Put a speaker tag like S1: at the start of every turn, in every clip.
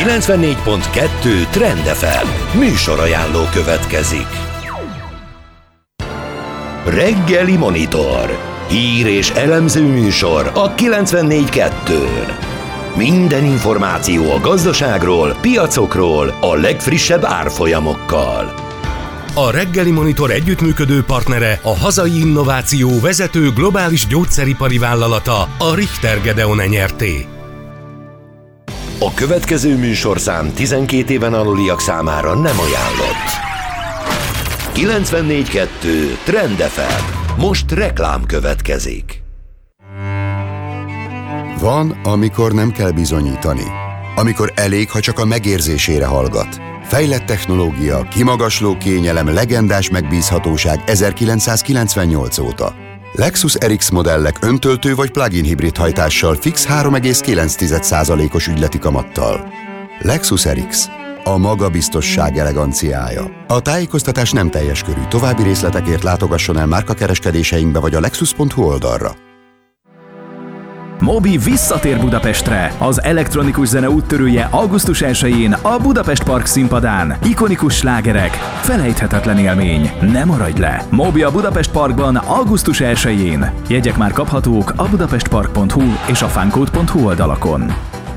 S1: 94.2 Trend FM műsorajánló következik. Reggeli Monitor. Hír és elemző műsor a 94.2-n. Minden információ a gazdaságról, piacokról, a legfrissebb árfolyamokkal. A Reggeli Monitor együttműködő partnere a hazai innováció vezető globális gyógyszeripari vállalata, a Richter Gedeon Nyrt. A következő műsorszám 12 éven aluliak számára nem ajánlott. 94.2 Trend FM. Most reklám következik.
S2: Van, amikor nem kell bizonyítani. Amikor elég, ha csak a megérzésére hallgat. Fejlett technológia, kimagasló kényelem, legendás megbízhatóság 1998 óta. Lexus RX modellek öntöltő vagy plug-in hibrid hajtással fix 3,9%-os ügyleti kamattal. Lexus RX. A magabiztosság eleganciája. A tájékoztatás nem teljes körű. További részletekért látogasson el márkakereskedéseinkbe vagy a lexus.hu oldalra.
S3: Mobi visszatér Budapestre. Az elektronikus zene úttörője augusztus 1-én a Budapest Park színpadán. Ikonikus slágerek, felejthetetlen élmény. Ne maradj le! Mobi a Budapest Parkban augusztus 1-én. Jegyek már kaphatók a budapestpark.hu és a funcode.hu oldalakon.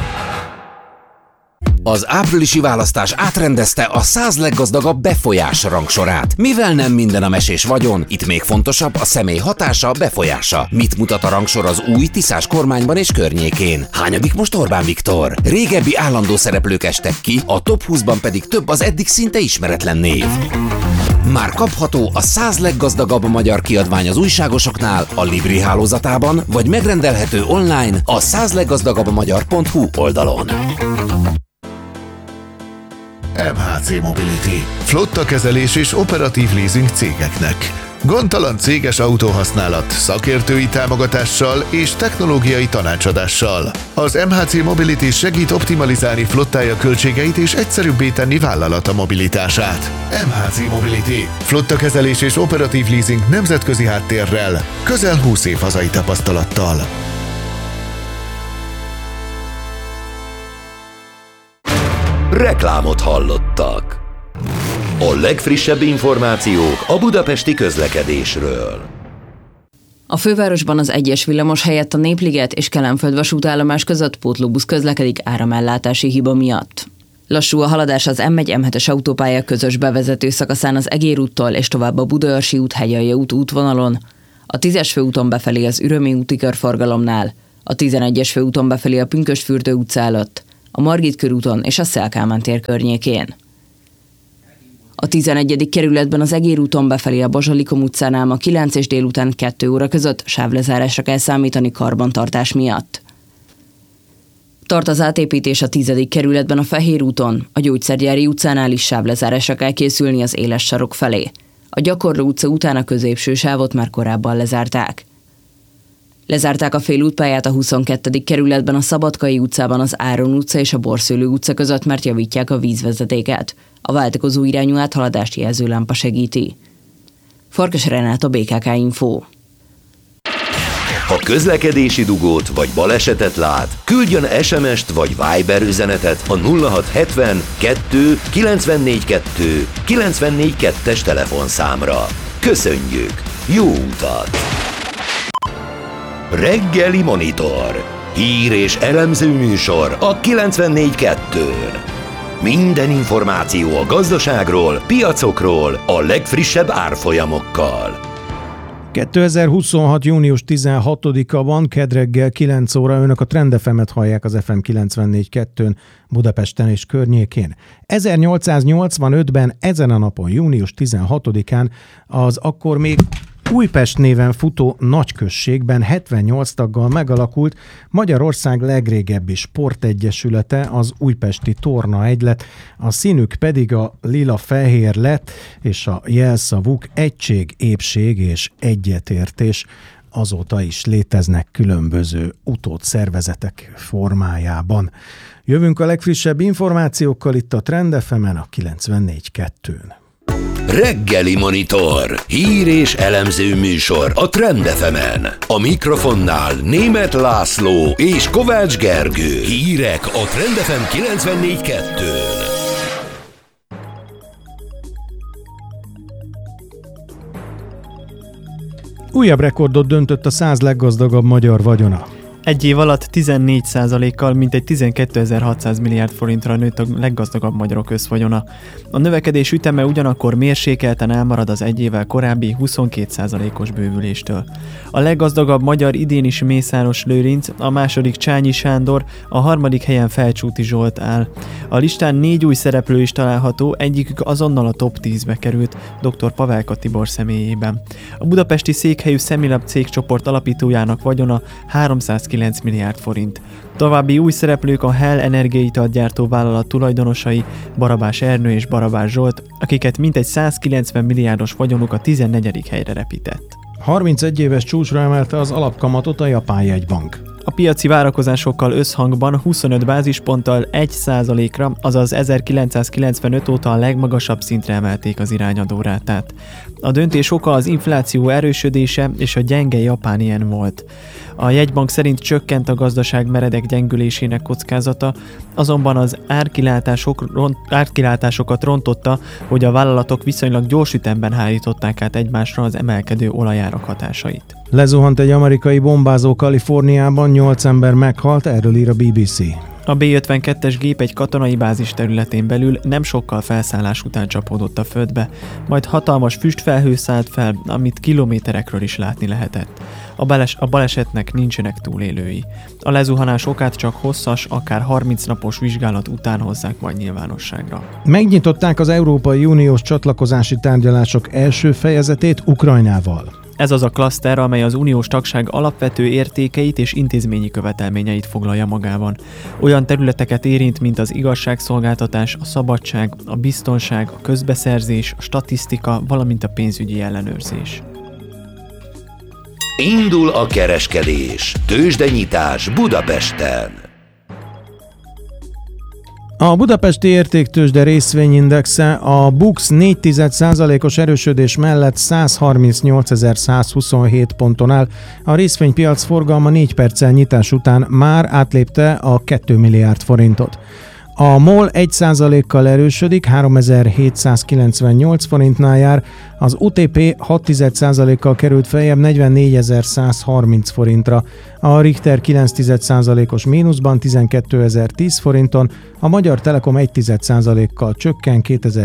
S4: Az áprilisi választás átrendezte a 100 leggazdagabb befolyás rangsorát. Mivel nem minden a mesés vagyon, itt még fontosabb a személy hatása, befolyása. Mit mutat a rangsor az új Tiszás kormányban és környékén? Hányadik most Orbán Viktor? Régebbi állandó szereplők estek ki, a top 20-ban pedig több az eddig szinte ismeretlen név. Már kapható a 100 leggazdagabb magyar kiadvány az újságosoknál, a Libri hálózatában, vagy megrendelhető online a 100leggazdagabbmagyar.hu oldalon.
S5: MHC Mobility. Flottakezelés és operatív leasing cégeknek. Gondtalan céges autóhasználat, szakértői támogatással és technológiai tanácsadással. Az MHC Mobility segít optimalizálni flottája költségeit és egyszerűbbé tenni vállalata mobilitását. MHC Mobility. Flottakezelés és operatív leasing nemzetközi háttérrel, közel 20 év hazai tapasztalattal.
S1: Reklámot hallottak. A legfrissebb információk a budapesti közlekedésről.
S6: A fővárosban az 1-es villamos helyett a Népliget és Kelenföld vasútállomás között pótlóbusz közlekedik áramellátási hiba miatt. Lassú a haladás az M1-M7-es autópálya közös bevezető szakaszán az Egér úttól és tovább a Budaörsi út Hegyalja út útvonalon, a 10-es főúton befelé az Ürömi úti körforgalomnál, a 11-es főúton befelé a Pünkösdfürdő utca előtt, a Margit körúton és a Széll Kálmán tér környékén. A 11. kerületben az Egér úton befelé a Bazsalikom utcánál ma 9 és délután 2 óra között sávlezárásra kell számítani karbantartás miatt. Tart az átépítés a 10. kerületben a Fehér úton, a Gyógyszergyári utcánál is sávlezárásra kell készülni az Éles sarok felé. A Gyakorló utca után a középső sávot már korábban lezárták. Lezárták a félútpályát a 22. kerületben a Szabadkai utcában az Áron utca és a Borszőlő utca között, mert javítják a vízvezetéket. A váltakozó irányú áthaladást jelző lámpa segíti. Farkas Renáta, BKK Info.
S1: Ha közlekedési dugót vagy balesetet lát, küldjön SMS-t vagy Viber üzenetet a 0670 2 94 2 94 2-es telefonszámra. Köszönjük! Jó utat! Reggeli Monitor. Hír és elemző műsor a 94.2-n. Minden információ a gazdaságról, piacokról, a legfrissebb árfolyamokkal.
S7: 2026. június 16-a van, kedd reggel 9 óra, önök a Trend FM-et hallják az FM 94.2-n Budapesten és környékén. 1885-ben ezen a napon, június 16-án az akkor még Újpest néven futó nagyközségben 78 taggal megalakult Magyarország legrégebbi sportegyesülete, az Újpesti Torna Egylet, a színük pedig a lila-fehér lett, és a jelszavuk egység, épség és egyetértés. Azóta is léteznek különböző utódszervezetek formájában. Jövünk a legfrissebb információkkal itt a Trend FM-en a 94.2-n.
S1: Reggeli Monitor. Hír és elemző műsor a Trend FM-en. A mikrofonnál Németh László és Kovács Gergő. Hírek a Trend FM 94.2-n.
S7: Újabb rekordot döntött a 100 leggazdagabb magyar vagyona.
S8: Egy év alatt 14%-kal mintegy 12.600 milliárd forintra nőtt a leggazdagabb magyarok összvagyona. A növekedés üteme ugyanakkor mérsékelten elmarad az egy évvel korábbi 22%-os bővüléstől. A leggazdagabb magyar idén is Mészáros Lőrinc, a második Csányi Sándor, a harmadik helyen Felcsúti Zsolt áll. A listán 4 új szereplő is található, egyikük azonnal a top 10-be került, dr. Pavelka Tibor személyében. A budapesti székhelyű Semilab cégcsoport alapítójának vagyona 309 milliárd forint. További új szereplők a Hell energiaitalgyártó vállalat tulajdonosai, Barabás Ernő és Barabás Zsolt, akiket mintegy 190 milliárdos vagyonuk a 14. helyre repített.
S7: 31 éves csúcsra emelte az alapkamatot a Japán jegybank.
S8: A piaci várakozásokkal összhangban 25 bázisponttal 1%-ra, azaz 1995 óta a legmagasabb szintre emelték az irányadórátát. A döntés oka az infláció erősödése és a gyenge japán yen volt. A jegybank szerint csökkent a gazdaság meredek gyengülésének kockázata, azonban az árkilátásokat rontotta, hogy a vállalatok viszonylag gyors ütemben hárították át egymásra az emelkedő olajárak hatásait.
S7: Lezuhant egy amerikai bombázó Kaliforniában, 8 ember meghalt, erről ír a BBC.
S8: A B-52-es gép egy katonai bázis területén belül nem sokkal felszállás után csapódott a földbe, majd hatalmas füstfelhő szállt fel, amit kilométerekről is látni lehetett. A balesetnek nincsenek túlélői. A lezuhanás okát csak hosszas, akár 30 napos vizsgálat után hozzák majd nyilvánosságra.
S7: Megnyitották az Európai Uniós csatlakozási tárgyalások első fejezetét Ukrajnával.
S8: Ez az a klaszter, amely az uniós tagság alapvető értékeit és intézményi követelményeit foglalja magában. Olyan területeket érint, mint az igazságszolgáltatás, a szabadság, a biztonság, a közbeszerzés, a statisztika, valamint a pénzügyi ellenőrzés.
S1: Indul a kereskedés. Tőzsdenyitás Budapesten.
S7: A budapesti értéktőzsde részvényindexe a BUX 0,4%-os erősödés mellett 138.127 ponton áll. A részvénypiac forgalma 4 perccel nyitás után már átlépte a 2 milliárd forintot. A MOL 1%-kal erősödik, 3798 forintnál jár, az OTP 6,1%-kal került feljebb 44.130 forintra, a Richter 9,1%-os mínuszban 12.010 forinton, a Magyar Telekom 1,1%-kal csökken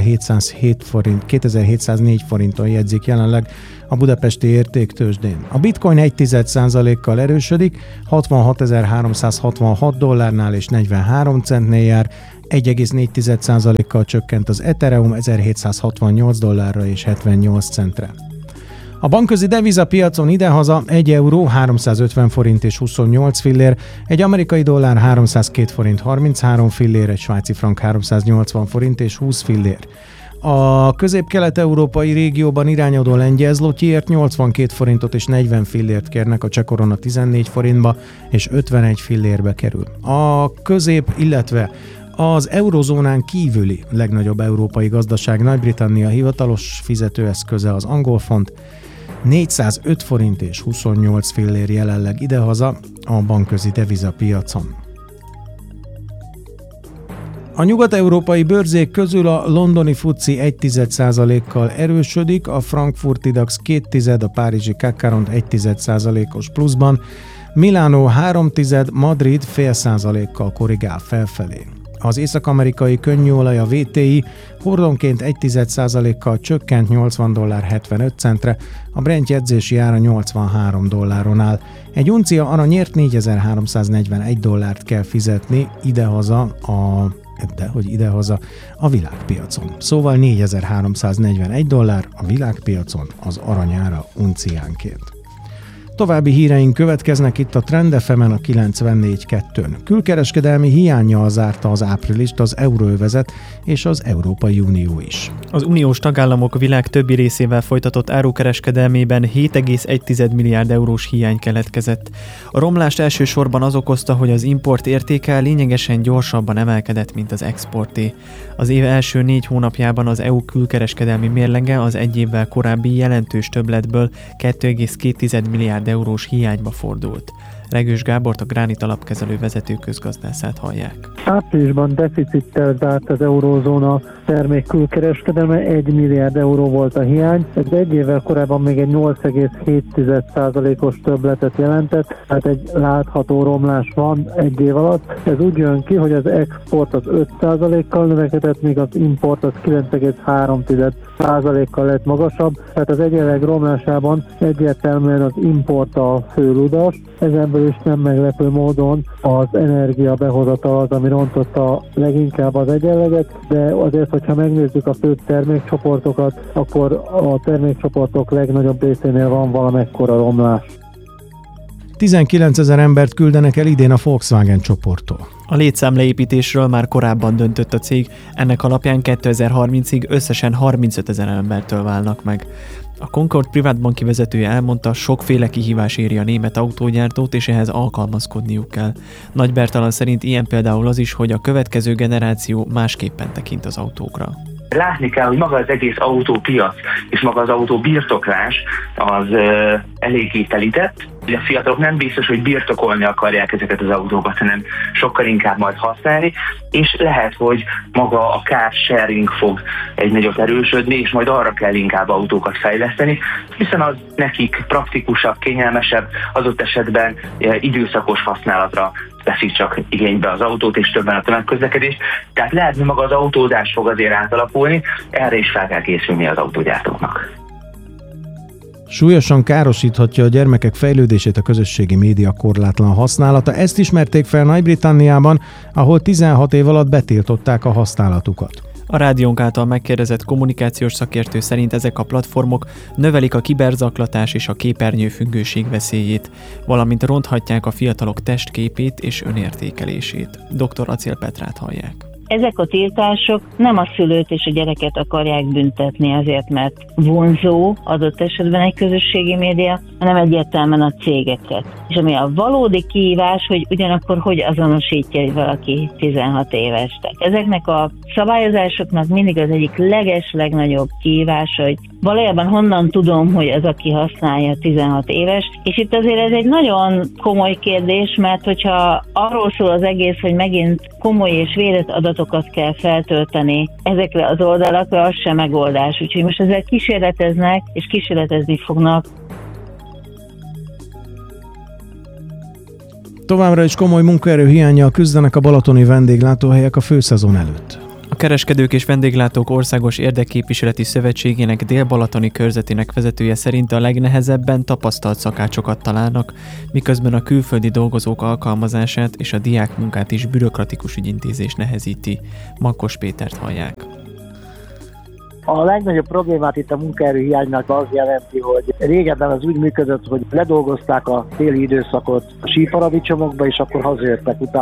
S7: 2704 forinton jegyzik jelenleg a budapesti értéktőzsdén. A Bitcoin 1,1%-kal erősödik, 66.366 dollárnál és 43 centnél jár, 1,4%-kal csökkent az Ethereum 1768 dollárra és 78 centre. A bankközi devizapiacon idehaza 1 euró 350 forint és 28 fillér, egy amerikai dollár 302 forint 33 fillér, egy svájci frank 380 forint és 20 fillér. A közép-kelet-európai régióban irányadó lengyel zlotyiért 82 forintot és 40 fillért kérnek, a cseh korona 14 forintba és 51 fillérbe kerül. A közép, illetve az eurozónán kívüli legnagyobb európai gazdaság Nagy-Britannia hivatalos fizetőeszköze az angol font, 405 forint és 28 fillér jelenleg idehaza a bankközi devizapiacon. A nyugat-európai bőrzék közül a londoni FTSE 1,1%-kal erősödik, a frankfurti DAX 2,1%, a párizsi CAC 1,1%-os pluszban, Milánó 3,1%, Madrid 0,5%-kal korrigál felfelé. Az észak-amerikai könnyűolaj, a WTI hordonként 1,1%-kal csökkent $80.75, a Brent jegyzési ára 83 dolláron áll. Egy uncia aranyért 4341 dollárt kell fizetni idehaza a világpiacon. Szóval 4341 dollár a világpiacon az aranyára unciánként. További híreink következnek itt a Trend FM-en a 94.2-n. Külkereskedelmi hiánnyal zárta az áprilist az euróövezet és az Európai Unió is.
S8: Az uniós tagállamok világ többi részével folytatott árukereskedelmében 7,1 milliárd eurós hiány keletkezett. A romlást elsősorban az okozta, hogy az import értéke lényegesen gyorsabban emelkedett, mint az exporté. Az év első 4 hónapjában az EU külkereskedelmi mérlege az egy évvel korábbi jelentős többletből 2,2 milliárd eurós hiányba fordult. Regős Gábort, a Gránit alapkezelő vezető közgazdászát hallják.
S9: Áprilisban deficittel zárt az eurózóna termék külkereskedelme, 1 milliárd euró volt a hiány. Ez egy évvel korábban még egy 8,7%-os többletet jelentett, tehát egy látható romlás van egy év alatt. Ez úgy jön ki, hogy az export az 5%-kal növekedett, míg az import az 9,3%-kal lett magasabb. Tehát az egyenleg romlásában egyértelműen az import a főludas. Ezenből is nem meglepő módon az energia behozatal az, ami rontotta leginkább az egyenleget, de azért, hogyha megnézzük a fő termékcsoportokat, akkor a termékcsoportok legnagyobb részénél van valamekkora romlás.
S7: 19 000 embert küldenek el idén a Volkswagen csoporttól.
S8: A létszámleépítésről már korábban döntött a cég, ennek alapján 2030-ig összesen 35 000 embertől válnak meg. A Concord privátbanki vezetője elmondta, sokféle kihívás éri a német autógyártót, és ehhez alkalmazkodniuk kell. Nagy Bertalan szerint ilyen például az is, hogy a következő generáció másképpen tekint az autókra.
S10: Látni kell, hogy maga az egész autópiac és maga az autóbirtoklás az eléggé telített. A fiatalok nem biztos, hogy birtokolni akarják ezeket az autókat, hanem sokkal inkább majd használni, és lehet, hogy maga a car sharing fog egy nagyot erősödni, és majd arra kell inkább autókat fejleszteni, hiszen az nekik praktikusabb, kényelmesebb, adott esetben időszakos használatra veszik csak igénybe az autót, és többen a tömegközlekedést. Tehát lehet, hogy maga az autózás fog azért átalakulni, erre is fel kell készülni az autógyártóknak.
S7: Súlyosan károsíthatja a gyermekek fejlődését a közösségi média korlátlan használata. Ezt ismerték fel Nagy-Britanniában, ahol 16 év alatt betiltották a használatukat.
S8: A rádiónk által megkérdezett kommunikációs szakértő szerint ezek a platformok növelik a kiberzaklatás és a képernyőfüggőség veszélyét, valamint ronthatják a fiatalok testképét és önértékelését. Dr. Acél Petrát hallják.
S11: Ezek a tiltások nem a szülőt és a gyereket akarják büntetni azért, mert vonzó adott esetben egy közösségi média, hanem egyértelműen a cégeket. És ami a valódi kihívás, hogy ugyanakkor hogy azonosítja, hogy valaki 16 éves. Tehát ezeknek a szabályozásoknak mindig az egyik legnagyobb kihívása, hogy valójában honnan tudom, hogy az, aki használja 16 éves, és itt azért ez egy nagyon komoly kérdés, mert hogyha arról szól az egész, hogy megint komoly és védett adatokat kell feltölteni ezekre az oldalakra, az sem megoldás. Úgyhogy most ezzel kísérleteznek, és kísérletezni fognak.
S7: Továbbra is komoly munkaerőhiánnyal küzdenek a balatoni vendéglátóhelyek a főszezon előtt.
S8: A Kereskedők és Vendéglátók Országos Érdekképviseleti Szövetségének Dél-Balatoni körzetének vezetője szerint a legnehezebben tapasztalt szakácsokat találnak, miközben a külföldi dolgozók alkalmazását és a diákmunkát is bürokratikus ügyintézés nehezíti. Makkos Pétert hallják.
S12: A legnagyobb problémát itt a munkaerőhiánynak az jelenti, hogy régebben az úgy működött, hogy ledolgozták a téli időszakot a síparadicsomokba, és akkor hazajöttek utána